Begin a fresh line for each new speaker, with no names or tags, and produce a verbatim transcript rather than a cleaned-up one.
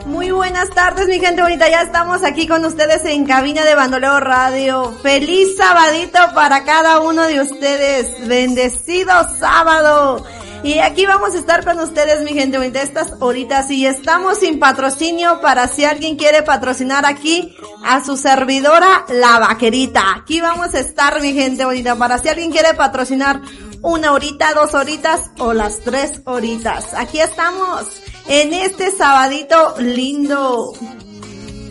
Muy buenas tardes, mi gente bonita, ya estamos aquí con ustedes en Cabina de Bandoleo Radio. Feliz sabadito para cada uno de ustedes, bendecido sábado. Y aquí vamos a estar con ustedes, mi gente bonita, estas horitas, y estamos sin patrocinio para si alguien quiere patrocinar aquí a su servidora, La Vaquerita. Aquí vamos a estar, mi gente bonita, para si alguien quiere patrocinar una horita, dos horitas o las tres horitas. Aquí estamos en este sabadito lindo.